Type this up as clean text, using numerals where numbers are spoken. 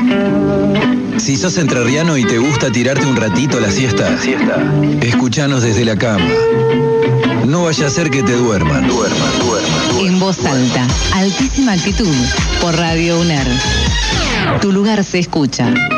Si sos entrerriano y te gusta tirarte un ratito la siesta, escuchanos desde la cama. No vaya a ser que te duerman. En voz alta, altísima actitud, por Radio UNER. Tu lugar se escucha.